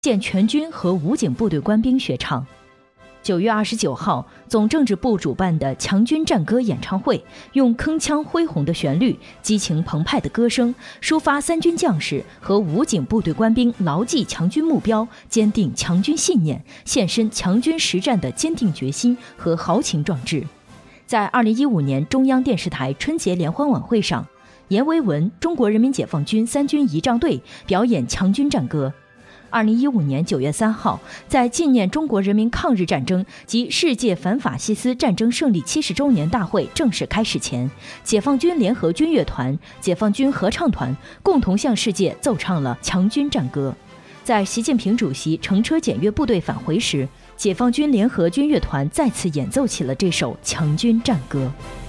见全军和武警部队官兵学唱。9月29号，总政治部主办的强军战歌演唱会，用铿锵恢宏的旋律、激情澎湃的歌声，抒发三军将士和武警部队官兵牢记强军目标、坚定强军信念、献身强军实战的坚定决心和豪情壮志。在2015年中央电视台春节联欢晚会上，阎维文、中国人民解放军三军仪仗队表演强军战歌。2015年9月3号，在纪念中国人民抗日战争及世界反法西斯战争胜利70周年大会正式开始前，解放军联合军乐团、解放军合唱团共同向世界奏唱了强军战歌。在习近平主席乘车检阅部队返回时，解放军联合军乐团再次演奏起了这首强军战歌。